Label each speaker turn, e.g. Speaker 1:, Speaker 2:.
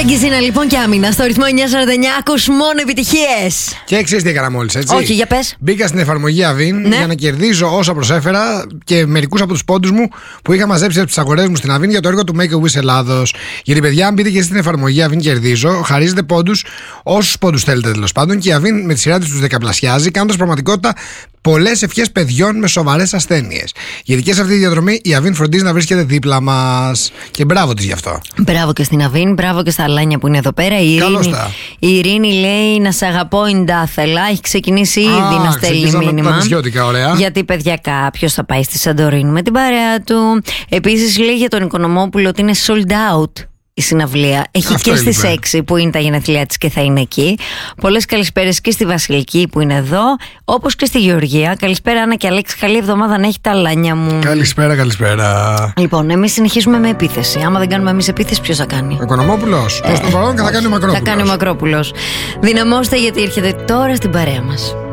Speaker 1: Ζήνα λοιπόν και άμυνα στο ρυθμό 949. Ακούς μόνο επιτυχίες.
Speaker 2: Και ξέρεις τι έκανα μόλις, έτσι?
Speaker 1: Όχι, για πες.
Speaker 2: Μπήκα στην εφαρμογή Avin για να κερδίζω όσα προσέφερα και μερικούς από τους πόντους μου που είχα μαζέψει από τις αγορές μου στην Avin για το έργο του Make a Wish Ελλάδος. Γιατί, παιδιά, αν μπείτε και στην εφαρμογή Avin Κερδίζω, χαρίζετε πόντους, όσους πόντους θέλετε τέλος πάντων, και η Avin με τη σειρά της τους δεκαπλασιάζει, κάνοντας πραγματικότητα πολλές ευχές παιδιών με σοβαρές ασθένειες. Γιατί και σε αυτή τη διαδρομή η Avin φροντίζει να βρίσκεται δίπλα μας. Και μπράβο της γι' αυτό.
Speaker 1: Μπράβο και στην Avin, μπράβο και στα αλάνια που είναι εδώ πέρα. Η Ειρήνη λέει να σε αγαπώ, Ιντάθελα. Έχει ξεκινήσει ήδη να στέλνει μήνυμα.
Speaker 2: Ωραία.
Speaker 1: Γιατί, παιδιά, κάποιος θα πάει στη Σαντορίνη με την παρέα του. Επίσης λέει για τον Οικονομόπουλο ότι είναι sold out η συναυλία. Έχει αυτό και στις 6 που είναι τα γενέθλιά της και θα είναι εκεί. Πολλές καλησπέρες και στη Βασιλική που είναι εδώ, όπως και στη Γεωργία. Καλησπέρα, Άννα και Αλέξη. Καλή εβδομάδα να έχει τα λάνια μου.
Speaker 2: Καλησπέρα, καλησπέρα.
Speaker 1: Λοιπόν, εμείς συνεχίζουμε με επίθεση. Άμα δεν κάνουμε εμείς επίθεση, ποιος θα κάνει?
Speaker 2: Ο Οικονομόπουλος. Προς το παρόν και θα κάνει ο Μακρόπουλος.
Speaker 1: Θα κάνει ο Μακρόπουλος. Δυναμώστε, γιατί έρχεται τώρα στην παρέα μας.